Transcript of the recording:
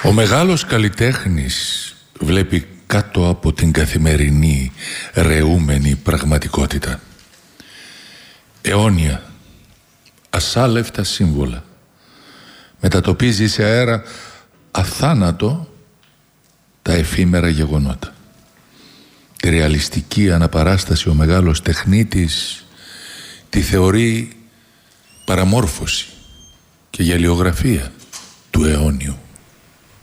Ο μεγάλος καλλιτέχνης βλέπει κάτω από την καθημερινή ρεούμενη πραγματικότητα αιώνια, ασάλευτα σύμβολα. Μετατοπίζει σε αέρα αθάνατο τα εφήμερα γεγονότα. Τη ρεαλιστική αναπαράσταση ο μεγάλος τεχνίτης τη θεωρεί παραμόρφωση και γελιογραφία του αιώνιου.